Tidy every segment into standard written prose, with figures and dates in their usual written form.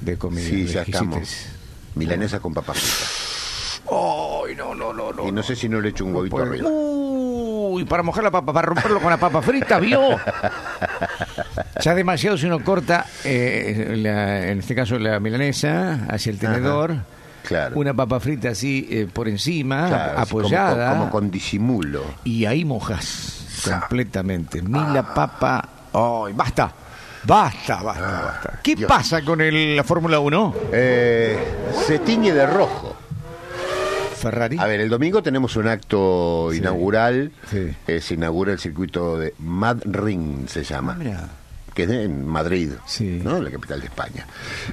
de comida. Sí, ya exquisites. estamos. Milanesa con papas fritas. ¡Ay, no! Y no sé si no le echo un huevito puede. arriba. Uy, para mojar la papa, para romperlo con la papa frita, ¿vio? Ya demasiado si uno corta, en este caso la milanesa, hacia el tenedor. Ajá, claro. Una papa frita así por encima, Claro, así apoyada. como con disimulo. Y ahí mojas completamente. Ni la papa. ¡Ay, basta! Basta. ¿Qué Dios. pasa con la Fórmula 1? Se tiñe de rojo. Ferrari. A ver, el domingo tenemos un acto Sí. inaugural. Sí. Se inaugura el circuito de Madrid, se llama. Mira. Que es en Madrid, Sí. ¿no? La capital de España.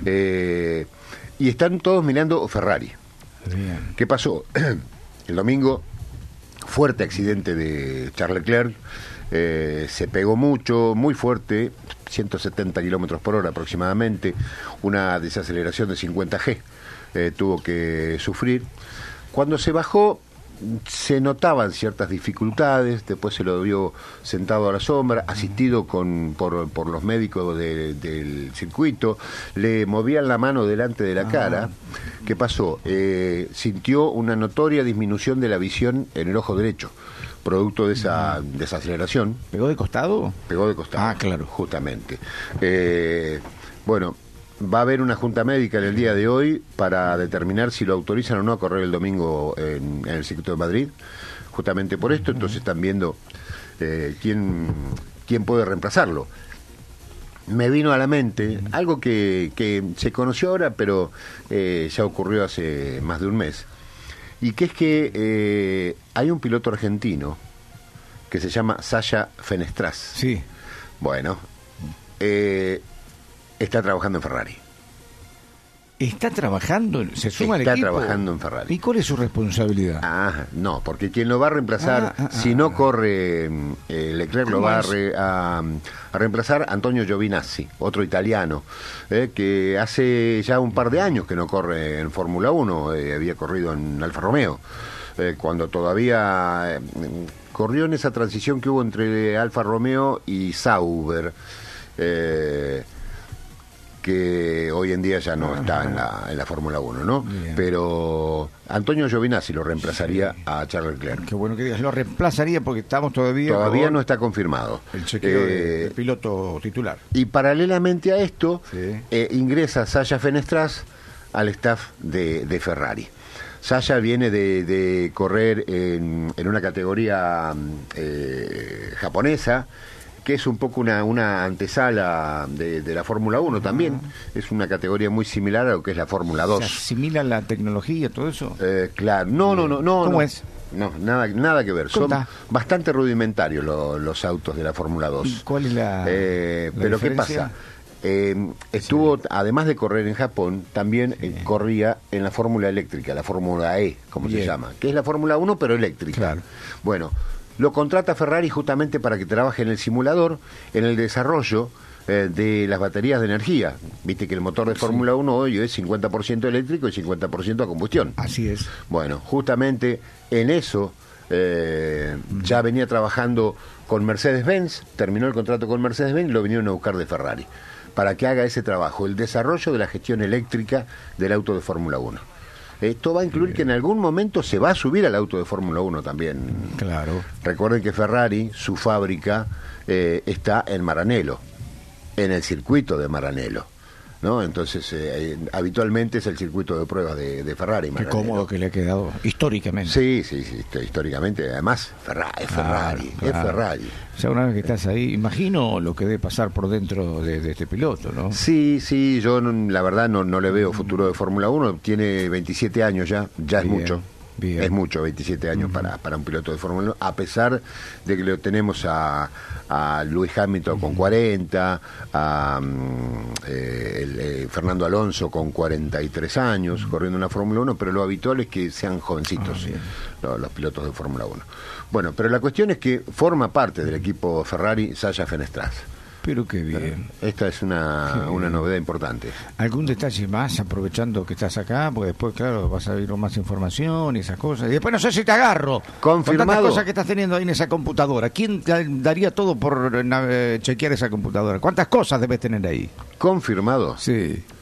Y están todos mirando Ferrari. Bien. ¿Qué pasó? El domingo, fuerte accidente de Charles Leclerc. Se pegó mucho, muy fuerte, 170 kilómetros por hora aproximadamente. Una desaceleración de 50G tuvo que sufrir. Cuando se bajó, se notaban ciertas dificultades. Después se lo vio sentado a la sombra, asistido por los médicos del circuito. Le movían la mano delante de la cara. ¿Qué pasó? Sintió una notoria disminución de la visión en el ojo derecho, producto de esa desaceleración. ¿Pegó de costado? Pegó de costado. Ah, claro. Justamente. Bueno, va a haber una junta médica en el día de hoy para determinar si lo autorizan o no a correr el domingo en el circuito de Madrid. Justamente por esto, entonces están viendo quién puede reemplazarlo. Me vino a la mente algo que se conoció ahora, pero ya ocurrió hace más de un mes. Y que es que hay un piloto argentino que se llama Sasha Fenestraz. Sí. Bueno, está trabajando en Ferrari. ¿Está trabajando? ¿Se suma al Está equipo? trabajando en Ferrari. ¿Y cuál es su responsabilidad? No, porque quien lo va a reemplazar, si no corre Leclerc, lo va a reemplazar Antonio Giovinazzi, otro italiano, que hace ya un par de años que no corre en Fórmula 1, había corrido en Alfa Romeo, cuando todavía corrió en esa transición que hubo entre Alfa Romeo y Sauber, que hoy en día ya no está en la Fórmula 1, ¿no? Bien. Pero Antonio Giovinazzi lo reemplazaría a Charles Leclerc. Qué bueno que digas, lo reemplazaría porque estamos todavía con No está confirmado. el chequeo del piloto titular. Y paralelamente a esto, Sí. ingresa Sasha Fenestraz al staff de Ferrari. Sasha viene de correr en una categoría japonesa, que es un poco una antesala de la Fórmula 1 también. Es una categoría muy similar a lo que es la Fórmula 2. ¿Se asimila la tecnología, todo eso? Claro, no. ¿Cómo es? No, nada que ver. Son Contá. bastante rudimentarios los autos de la Fórmula 2. ¿Y cuál es la Pero ¿qué diferencia? pasa? Estuvo, además de correr en Japón, también corría en la Fórmula eléctrica, la Fórmula E, como se Bien. llama, que es la Fórmula 1 pero eléctrica. Claro. Bueno, lo contrata Ferrari justamente para que trabaje en el simulador, en el desarrollo de las baterías de energía. Viste que el motor de Fórmula 1 hoy es 50% eléctrico y 50% a combustión. Así es. Bueno, justamente en eso ya venía trabajando con Mercedes-Benz, terminó el contrato con Mercedes-Benz y lo vinieron a buscar de Ferrari, para que haga ese trabajo, el desarrollo de la gestión eléctrica del auto de Fórmula 1. Esto va a incluir que en algún momento se va a subir al auto de Fórmula 1 también. Claro. Recuerden que Ferrari, su fábrica, está en Maranello, en el circuito de Maranello, ¿no? Entonces, habitualmente es el circuito de pruebas de Ferrari. Qué Maranello. cómodo que le ha quedado históricamente. Sí, históricamente, además, es Ferrari. Ya una vez que estás ahí, imagino lo que debe pasar por dentro de este piloto, ¿no? Sí, yo la verdad no le veo futuro de Fórmula 1, tiene 27 años ya es Bien, mucho. bien. Es mucho, 27 años para un piloto de Fórmula 1, a pesar de que lo tenemos a Lewis Hamilton con 40, a Fernando Alonso con 43 años, corriendo en la Fórmula 1, pero lo habitual es que sean jovencitos los pilotos de Fórmula 1. Bueno, pero la cuestión es que forma parte del equipo Ferrari Sasha Fenestraz. Pero qué bien. Esta es una novedad importante. ¿Algún detalle más, aprovechando que estás acá? Porque después, claro, vas a ver más información y esas cosas. Y después no sé si te agarro. Confirmado. Con tantas cosas que estás teniendo ahí en esa computadora. ¿Quién daría todo por chequear esa computadora? ¿Cuántas cosas debes tener ahí? Confirmado. Sí.